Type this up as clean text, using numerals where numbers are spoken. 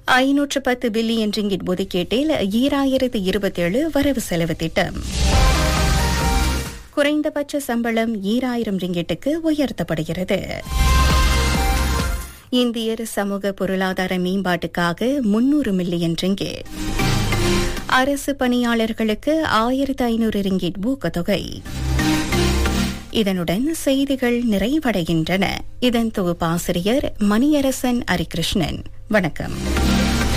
510 billion ringgit ஒதுக்கீட்டில் 2027 வரவு செலவு திட்டம். குறைந்தபட்ச சம்பளம் 2000 ரிங்கிட்டுக்கு உயர்த்தப்படுகிறது. இந்தியர் சமூக பொருளாதார மேம்பாட்டுக்காக 300 மில்லியன் ரிங்கிட். அரசு பணியாளர்களுக்கு 1500 ரிங்கிட் ஊக்கத்தொகை. இதனுடன் செய்திகள் நிறைவடைகின்றன. இதன் தொகுப்பாசிரியர் மணியரசன் அரிகிருஷ்ணன். வணக்கம்.